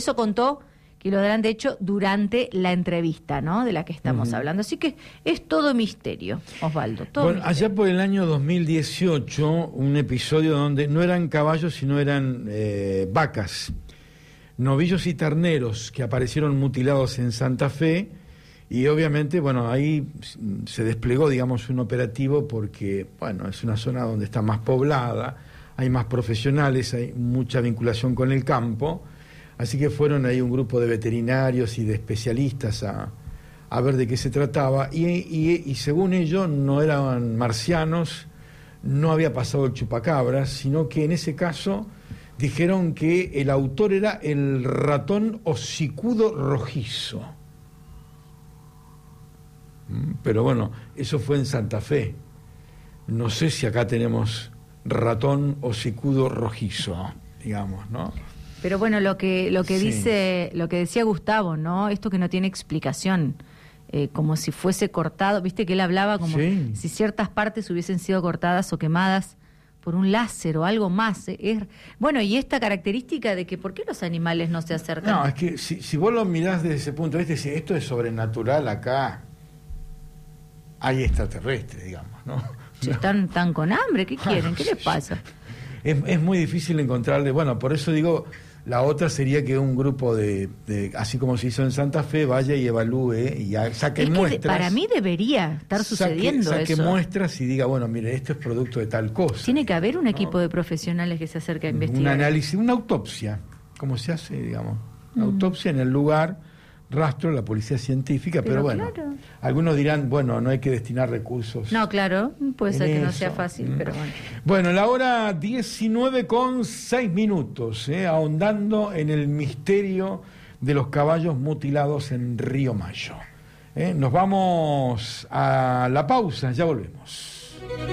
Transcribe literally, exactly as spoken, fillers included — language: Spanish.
Eso contó que lo habrán hecho durante la entrevista, ¿no?, de la que estamos uh-huh. hablando. Así que es todo misterio, Osvaldo. Todo bueno, misterio. Allá por el año dos mil dieciocho, un episodio donde no eran caballos, sino eran eh, vacas, novillos y terneros que aparecieron mutilados en Santa Fe, y obviamente, bueno, ahí se desplegó, digamos, un operativo porque, bueno, es una zona donde está más poblada, hay más profesionales, hay mucha vinculación con el campo. Así que fueron ahí un grupo de veterinarios y de especialistas a, a ver de qué se trataba, y, y, y según ellos no eran marcianos, no había pasado el chupacabras, sino que en ese caso dijeron que el autor era el ratón hocicudo rojizo. Pero bueno, eso fue en Santa Fe. No sé si acá tenemos ratón hocicudo rojizo, digamos, ¿no? Pero bueno, lo que lo que sí. dice, lo que decía Gustavo, ¿no? Esto que no tiene explicación, eh, como si fuese cortado, viste que él hablaba como sí. si ciertas partes hubiesen sido cortadas o quemadas por un láser o algo más. Eh, es, bueno, y esta característica de que ¿por qué los animales no se acercan? No, es que si, si vos lo mirás desde ese punto de vista, si esto es sobrenatural, acá hay extraterrestres, digamos, ¿no? Si están tan con hambre, ¿qué quieren? ¿Qué les pasa? Es, es muy difícil encontrarle, bueno, por eso digo, la otra sería que un grupo de, de, así como se hizo en Santa Fe, vaya y evalúe y saque es que muestras. De, para mí debería estar sucediendo saque, saque eso. muestras y diga, bueno, mire, esto es producto de tal cosa. Tiene que haber un ¿no? equipo de profesionales que se acerque a investigar. Un análisis, una autopsia, como se hace, digamos, mm. autopsia en el lugar, rastro, la policía científica, pero, pero bueno, claro. algunos dirán, bueno, no hay que destinar recursos. No, claro, puede ser que eso. no sea fácil, mm. pero bueno. Bueno, la hora diecinueve con seis minutos, eh, ahondando en el misterio de los caballos mutilados en Río Mayo. Eh, nos vamos a la pausa, ya volvemos.